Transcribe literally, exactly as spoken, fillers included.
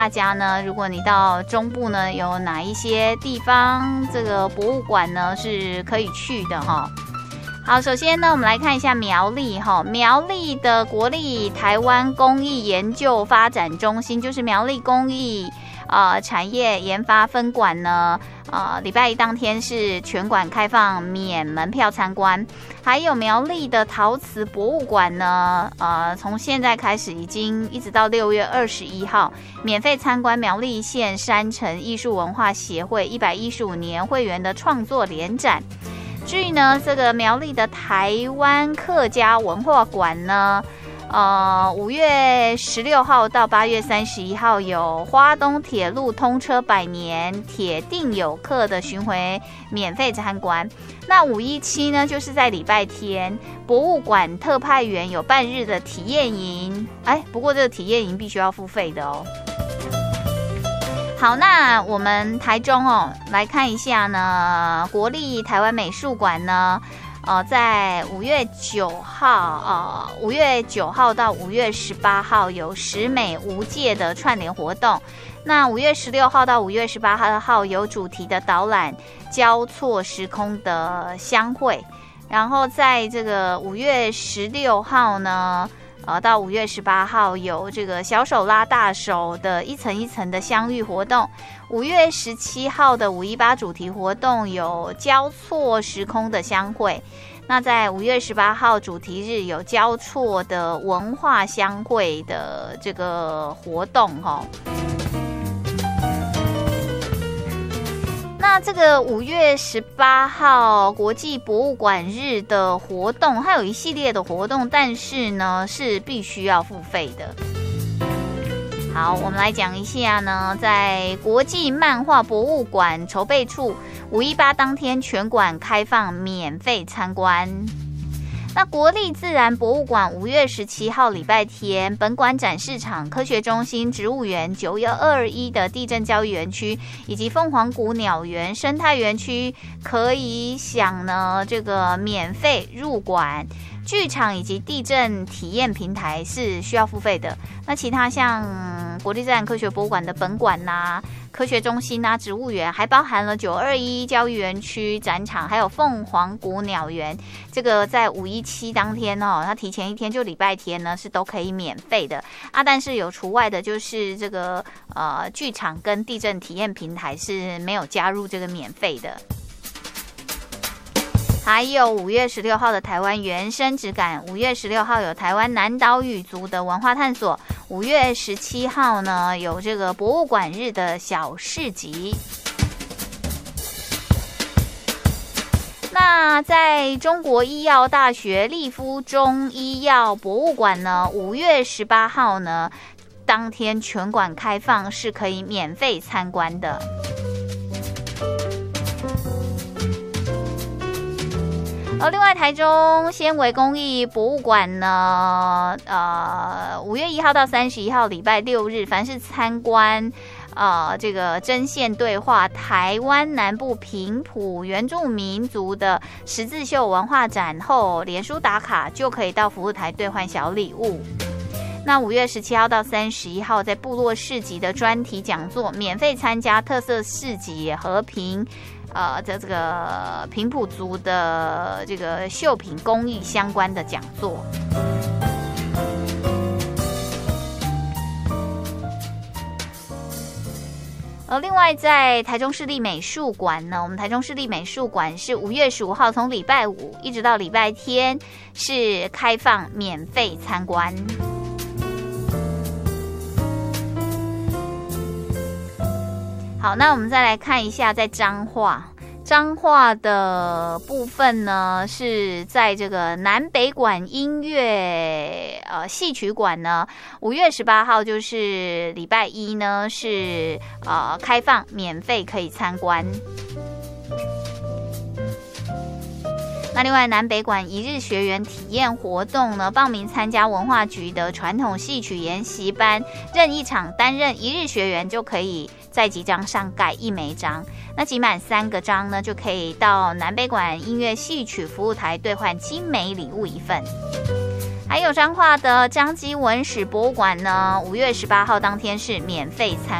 大家呢，如果你到中部呢，有哪一些地方这个博物馆呢是可以去的哈？好，首先呢，我们来看一下苗栗哈，苗栗的国立台湾工艺研究发展中心，就是苗栗工艺呃产业研发分馆呢，呃，礼拜一当天是全馆开放免门票参观，还有苗栗的陶瓷博物馆呢，呃，从现在开始已经一直到六月二十一号，免费参观苗栗县山城艺术文化协会一百一十五年会员的创作联展。至于呢，这个苗栗的台湾客家文化馆呢，呃，五月十六号到八月三十一号有花东铁路通车百年，铁定有客的巡回免费参观。那五一七呢，就是在礼拜天，博物馆特派员有半日的体验营，哎，不过这个体验营必须要付费的哦。好，那我们台中哦，来看一下呢，国立台湾美术馆呢，呃，在五月九号，呃，五月九号到五月十八号有十美无界的串联活动。那五月十六号到五月十八号有主题的导览，交错时空的相会。然后在这个五月十六号呢，呃，到五月十八号有这个小手拉大手的一层一层的相遇活动。五月十七号的五一八主题活动有交错时空的相会。那在五月十八号主题日有交错的文化相会的这个活动哈。那这个五月十八号国际博物馆日的活动，它有一系列的活动，但是呢是必须要付费的。好，我们来讲一下呢，在国际漫画博物馆筹备处，五一八当天全馆开放免费参观。那国立自然博物馆五月十七号礼拜天，本馆展示场、科学中心、植物园、九一二一的地震教育园区以及凤凰谷鸟园生态园区可以享呢这个免费入馆。剧场以及地震体验平台是需要付费的。那其他像国立自然科学博物馆的本馆呐、啊、科学中心啊、植物园，还包含了九二一教育园区展场，还有凤凰谷鸟园。这个在五一七当天哦，它提前一天就礼拜天呢是都可以免费的啊，但是有除外的，就是这个呃剧场跟地震体验平台是没有加入这个免费的。还有五月十六号的台湾原生质感，五月十六号有台湾南岛语族的文化探索，五月十七号呢有这个博物馆日的小市集。那在中国医药大学立夫中医药博物馆呢，五月十八号呢当天全馆开放，是可以免费参观的。而另外，台中纤维工艺博物馆呢，呃，五月一号到三十一号，礼拜六日，凡是参观呃这个针线对话台湾南部平埔原住民族的十字绣文化展后，脸书打卡就可以到服务台兑换小礼物。那五月十七号到三十一号，在部落市集的专题讲座，免费参加特色市集和平。呃，在这个平埔族的这个绣品工艺相关的讲座。而另外在台中市立美术馆呢，我们台中市立美术馆是五月十五号从礼拜五一直到礼拜天是开放免费参观。好，那我们再来看一下在彰化，彰化的部分呢是在这个南北馆音乐呃戏曲馆呢，五月十八号就是礼拜一呢是呃开放免费可以参观。那另外南北馆一日学员体验活动呢，报名参加文化局的传统戏曲研习班，任一场担任一日学员就可以在集章上盖一枚章，那集满三个章呢，就可以到南北馆音乐戏曲服务台兑换精美礼物一份。 还有彰化的彰基文史博物馆呢，五月十八号当天是免费参